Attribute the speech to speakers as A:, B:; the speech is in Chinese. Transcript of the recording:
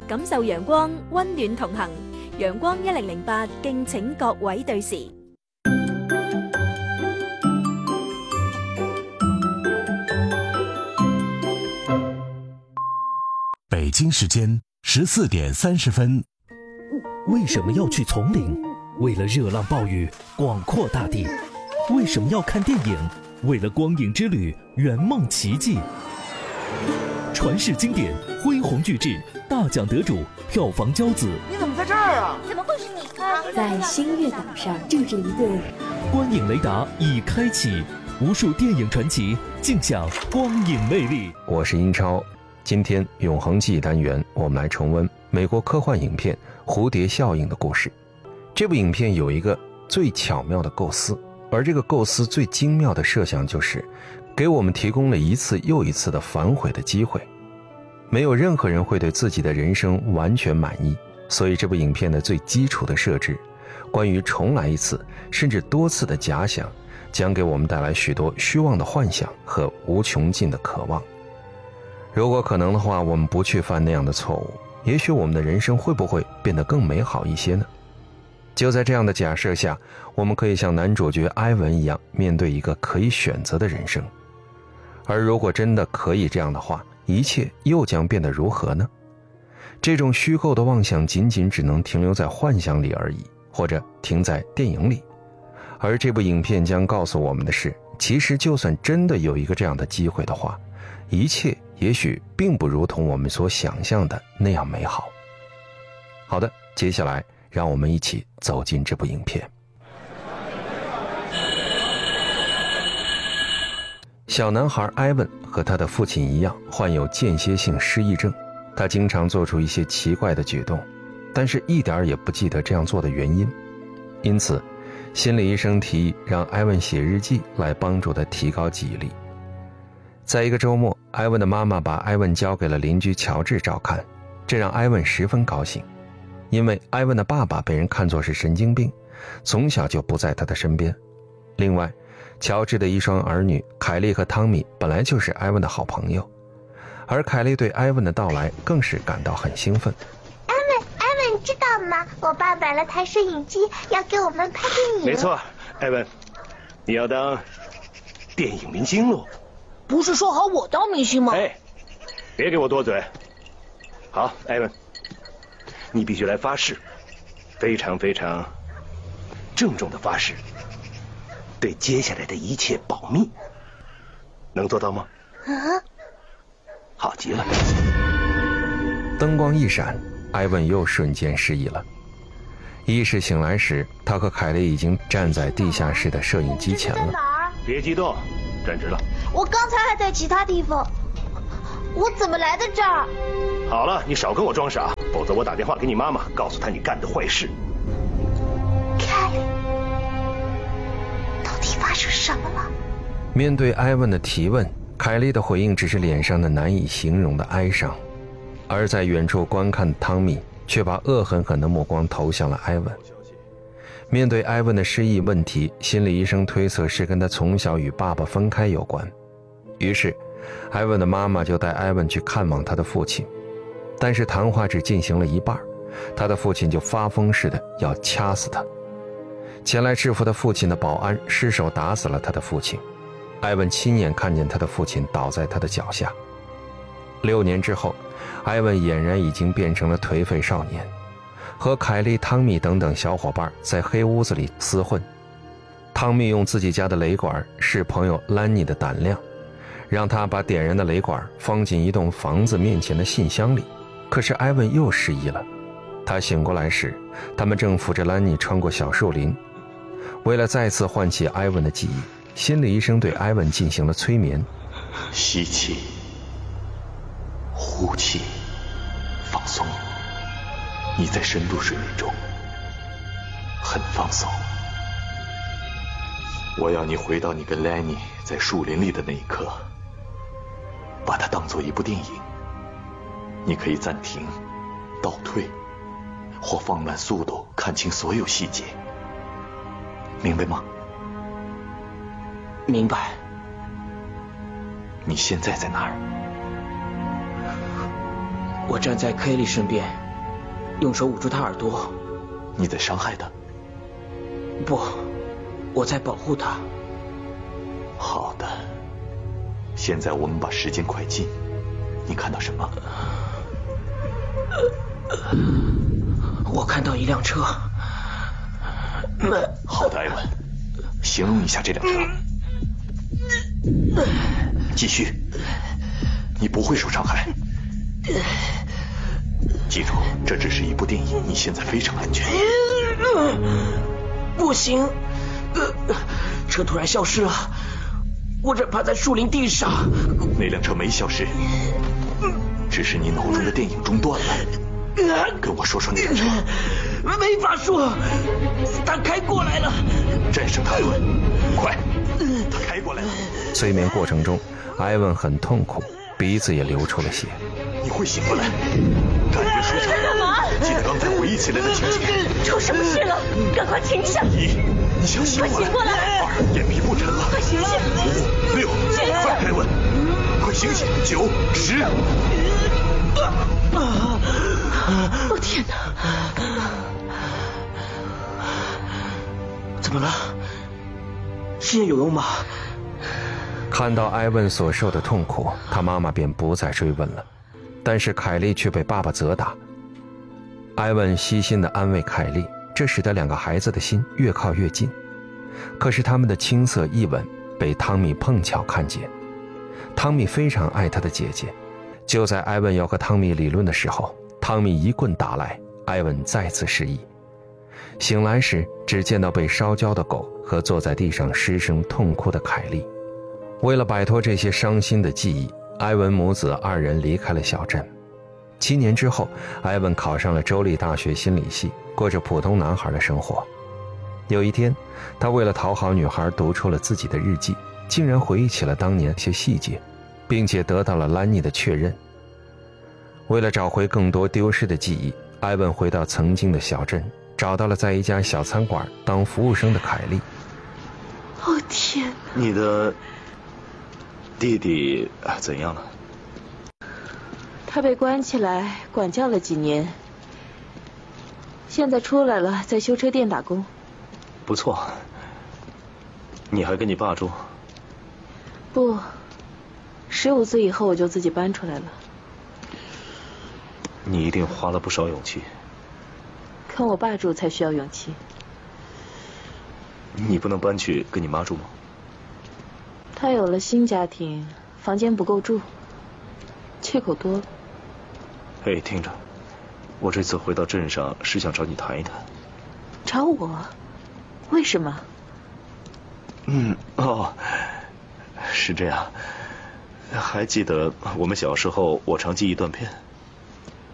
A: 感受陽光，溫暖同行。陽光1008，敬請各位對時。
B: 北京时间14点30分。
C: 为什么要去丛林？为了热浪暴雨，广阔大地。为什么要看电影？为了光影之旅，圆梦奇迹。传世经典，恢宏巨制，大奖得主，票房骄子。
D: 你怎么在这儿啊？
E: 怎么会是你？
F: 在星月岛上住着一对。
C: 观影雷达已开启，无数电影传奇，尽享光影魅力。
G: 我是英超，今天永恒记忆单元，我们来重温美国科幻影片《蝴蝶效应》的故事。这部影片有一个最巧妙的构思，而这个构思最精妙的设想就是给我们提供了一次又一次的反悔的机会。没有任何人会对自己的人生完全满意，所以这部影片的最基础的设置，关于重来一次甚至多次的假想，将给我们带来许多虚妄的幻想和无穷尽的渴望。如果可能的话，我们不去犯那样的错误，也许我们的人生会不会变得更美好一些呢？就在这样的假设下，我们可以像男主角埃文一样，面对一个可以选择的人生。而如果真的可以这样的话，一切又将变得如何呢？这种虚构的妄想仅仅只能停留在幻想里而已，或者停在电影里。而这部影片将告诉我们的是，其实就算真的有一个这样的机会的话，一切也许并不如同我们所想象的那样美好。好的，接下来让我们一起走进这部影片。小男孩埃文和他的父亲一样，患有间歇性失忆症，他经常做出一些奇怪的举动，但是一点也不记得这样做的原因。因此心理医生提议让埃文写日记来帮助他提高记忆力。在一个周末，埃文的妈妈把埃文交给了邻居乔治照看，这让埃文十分高兴，因为埃文的爸爸被人看作是神经病，从小就不在他的身边。另外，乔治的一双儿女凯莉和汤米本来就是埃文的好朋友，而凯莉对埃文的到来更是感到很兴奋。
E: 埃文，你知道吗？我爸买了台摄影机，要给我们拍电影。
H: 没错，埃文，你要当电影明星喽。
D: 不是说好我当明星吗？
H: 哎，别给我多嘴。好，埃文，你必须来发誓，非常非常郑重的发誓，对接下来的一切保密，能做到吗？好极了。
G: 灯光一闪，埃文又瞬间失忆了。意识醒来时，他和凯莉已经站在地下室的摄影机前了。
H: 别激动，站直了。
E: 我刚才还在其他地方，我怎么来的这儿？
H: 好了，你少跟我装傻，否则我打电话给你妈妈，告诉她你干的坏事。
E: 凯莉，到底发生什么了？
G: 面对埃文的提问，凯莉的回应只是脸上的难以形容的哀伤，而在远处观看的汤米却把恶狠狠的目光投向了埃文。面对埃文的失忆问题，心理医生推测是跟他从小与爸爸分开有关。于是埃文的妈妈就带埃文去看望他的父亲，但是谈话只进行了一半，他的父亲就发疯似的要掐死他。前来制服他父亲的保安失手打死了他的父亲，埃文亲眼看见他的父亲倒在他的脚下。6年之后，埃文俨然已经变成了颓废少年，和凯莉、汤米等等小伙伴在黑屋子里厮混。汤米用自己家的雷管试朋友兰妮的胆量，让他把点燃的雷管放进一栋房子面前的信箱里，可是埃文又失忆了。他醒过来时，他们正扶着兰妮穿过小树林。为了再次唤起埃文的记忆，心理医生对埃文进行了催眠。
I: 吸气，呼气，放松。你在深度睡眠中，很放松。我要你回到你跟兰妮在树林里的那一刻，把它当作一部电影。你可以暂停、倒退或放慢速度，看清所有细节。明白吗？
D: 明白。
I: 你现在在哪儿？
J: 我站在 Kelly 身边，用手捂住她耳朵。
I: 你在伤害她？
J: 不，我在保护她。
I: 好的，现在我们把时间快进。你看到什么？
J: 我看到一辆车。
I: 好的，艾文，形容一下这辆车。继续，你不会受伤害。记住，这只是一部电影，你现在非常安全。
J: 不行，车突然消失了，我只趴在树林地上。
I: 那辆车没消失，只是你脑中的电影中断了。跟我说说那辆车。
J: 没法说，他开过来了。
I: 战胜他，艾文，快！他开过来了。
G: 催眠过程中，艾文很痛苦，鼻子也流出了血。
I: 你会醒过来。感觉舒畅。
E: 干嘛？
I: 记得刚才回忆起来的情景。
E: 出什么事了？赶快停下！
I: 一，你想醒过来？
E: 快醒过来！
I: 二，眼皮不沉了。
E: 快醒醒！
I: 五，六，快，艾文，快醒醒！九，十。
E: 哦天哪！
J: 怎么了？试验有用吗？
G: 看到艾文所受的痛苦，他妈妈便不再追问了，但是凯莉却被爸爸责打。艾文细心地安慰凯莉，这使得两个孩子的心越靠越近。可是他们的青涩一吻被汤米碰巧看见。汤米非常爱他的姐姐，就在艾文要和汤米理论的时候，汤米一棍打来，艾文再次失忆。醒来时，只见到被烧焦的狗和坐在地上失声痛哭的凯莉。为了摆脱这些伤心的记忆，艾文母子二人离开了小镇。7年之后，艾文考上了州立大学心理系，过着普通男孩的生活。有一天，他为了讨好女孩读出了自己的日记，竟然回忆起了当年一些细节，并且得到了兰妮的确认。为了找回更多丢失的记忆，艾文回到曾经的小镇，找到了在一家小餐馆当服务生的凯莉。
E: 哦天！
H: 你的弟弟怎样了？
K: 他被关起来管教了几年，现在出来了，在修车店打工。
H: 不错。你还跟你爸住？
K: 不，15岁以后我就自己搬出来了。
H: 你一定花了不少勇气。
K: 跟我爸住才需要勇气。
H: 你不能搬去跟你妈住吗？
K: 他有了新家庭，房间不够住，借口多了。
H: 嘿，听着，我这次回到镇上是想找你谈一谈。
K: 找我？为什么？
H: 是这样。还记得我们小时候，我常寄一段片。